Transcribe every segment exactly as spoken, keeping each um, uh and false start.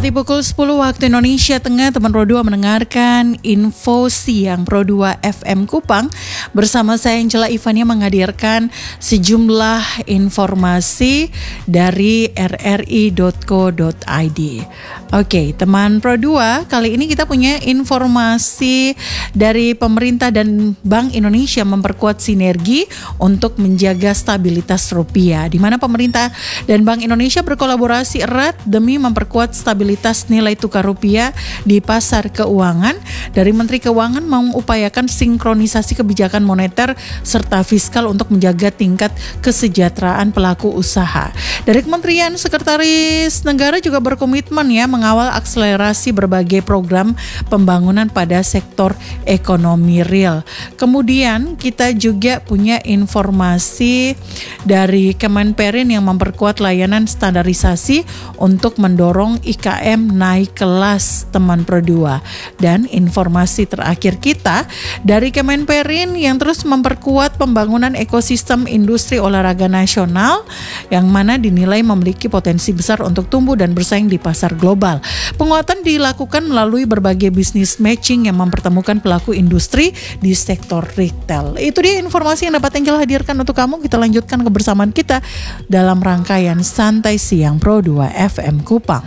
Tepati pukul sepuluh waktu Indonesia Tengah, teman Pro dua mendengarkan Info Siang Pro dua F M Kupang. Bersama saya Angela Ivania menghadirkan sejumlah informasi dari r r i dot co dot i d. Oke, teman Pro dua, kali ini kita punya informasi dari pemerintah dan Bank Indonesia memperkuat sinergi untuk menjaga stabilitas rupiah, di mana pemerintah dan Bank Indonesia berkolaborasi erat demi memperkuat stabilitas nilai tukar rupiah di pasar keuangan. Dari Menteri Keuangan mengupayakan sinkronisasi kebijakan moneter serta fiskal untuk menjaga tingkat kesejahteraan pelaku usaha. Dari Kementerian Sekretaris Negara juga berkomitmen ya mengawal akselerasi berbagai program pembangunan pada sektor ekonomi real. Kemudian kita juga punya informasi dari Kemenperin yang memperkuat layanan standarisasi untuk mendorong I K M naik kelas, teman Pro dua. Dan informasi terakhir kita dari Kemenperin yang terus memperkuat pembangunan ekosistem industri olahraga nasional yang mana dinilai memiliki potensi besar untuk tumbuh dan bersaing di pasar global. Penguatan dilakukan melalui berbagai bisnis matching yang mempertemukan pelaku industri di sektor retail. Itu dia informasi yang dapat Angel hadirkan untuk kamu. Kita lanjutkan kebersamaan kita dalam rangkaian Santai Siang Pro dua F M Kupang.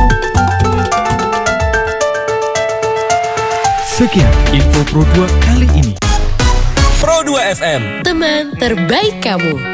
Sekian Info Pro dua kali ini. Pro dua F M, teman terbaik kamu.